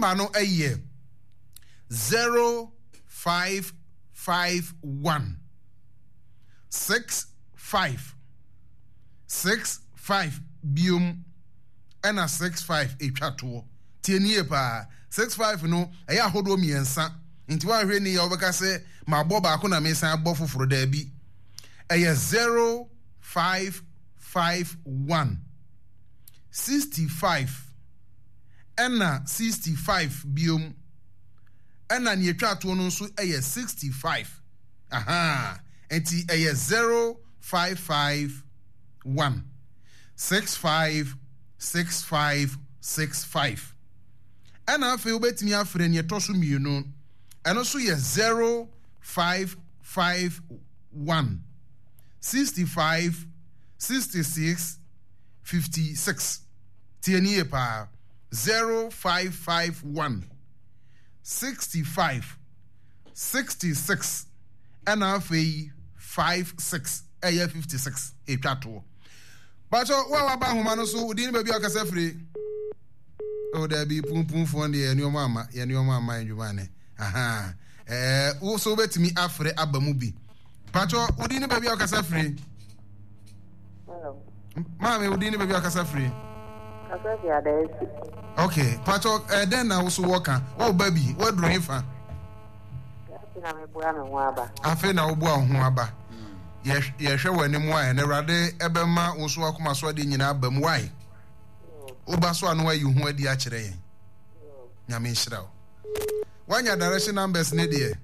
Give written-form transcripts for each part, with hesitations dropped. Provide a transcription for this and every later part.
number no aye 0551 65 biom ena 65 etwato tienie pa 65 no eya hodo miensa nti wa hwe ni ya obeka se ma bo ba ko na me san bo foforo da bi eya 0551 65 ena 65 biom ena ni etwato no nso eya 65 aha enti eya 0551 65 and I feel bet me after any tosum you know, and also yes 0551 65 66 56 tienie pa 0551 65 66 and I feel 56 56 a chato. But what about Humano? So didn't baby akasa free. Oh, there be pum for the new mama, and your money. Aha. Also bet me after Abamubi. But what didn't baby akasa free? Hello. Mammy, what didn't baby akasa free? Okay, Pato, then I also walk. Oh, baby, what do you find? I feel now, Waba. Yes, sure, any more, and a rade ebema also akuma swadi nyina bam why. Oba so anwa you hu adi akire. Nyame nhyira. Wanya direction numbers ne de.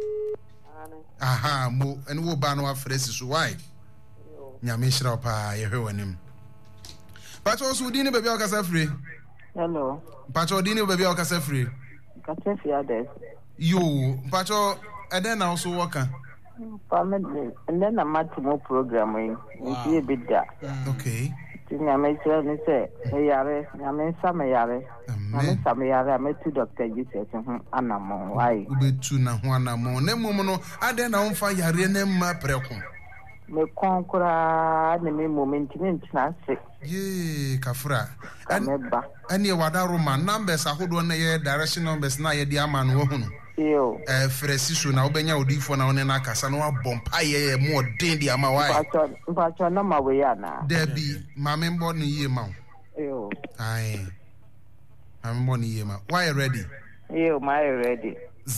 Aha, mo ene wo ba no afresi so why. Nyame nhyira pa ye hwe wanim. But also di ne baby akasa free. Hello. Pacho di ne baby akasa free. Kase fiades. Yo, Pacho eden na also worker. Family, and then I'm at more programming. You see a bit that. Okay. I may say, Yare, I mean, some Yare, I mean, some Yare, I met 2 Dr. Jesus and Anamo. Why? Be 2 na one more. Nemono, I then on fire Renema Precon. Me conquer the moment in transit. Ye, Kafra. And your Wada Roman numbers are hold 1 year direction numbers na ye diaman woman. Fresisu na obenya odifo na one na kasa no abompa ye mo den di ama why but na ma we ya na there be mamembo ni ye ma ai mamembo ni ye ma why ready my ready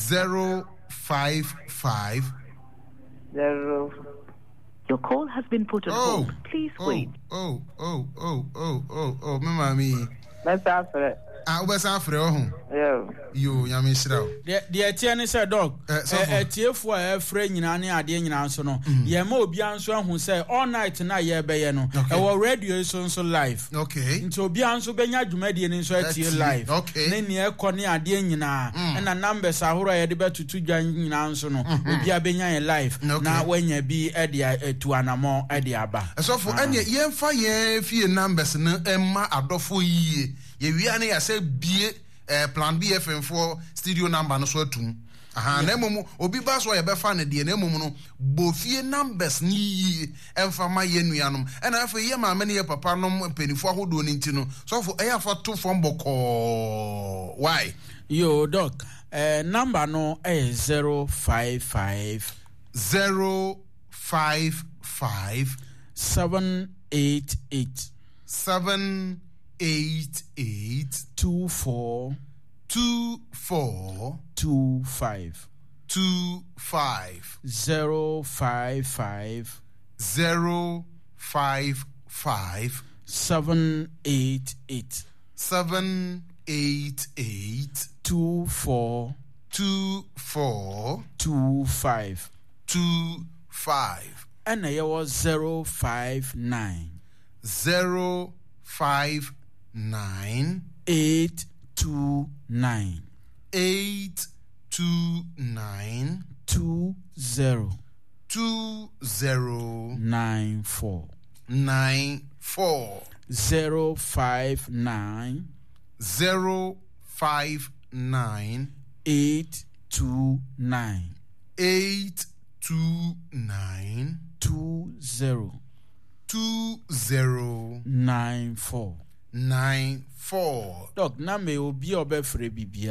055 0 Your call has been put on hold. Please wait. Oh mama mi let's after Ubesa afre ho. Yo, nyame nhyira. De atie ne say dog. Atiefo a afre nyina ne ade nyina nso no. Ye ma obi anso ahu say all night na ye beye no. E wo radio so live. Okay. Nti obi anso benya dwumade ne nso atie live. Ne ne ekọ ne ade nyina. Na numbers ahoro ye de betutu dwan nyina nso no. Obi abenya ye live. Na wanya bi e de etu anamo e de aba. So for anya ye mfa ye fie numbers no emma adofo yie. Ye wia ne ya say bie plan B FM4 studio number no so atum aha na momo obi ba so ye be fa ne de na momo no bofie numbers ni emfa ma ye nuanom na afa ye ma me ne ye papa no penifo ahodo ni ntino so for e afa to from boko why yo doc number no is 055 055 788 788 24 25 055 788 24 25 and there was 059 829 20 94 059 829 20 94 Dog, na me obi obefre bibia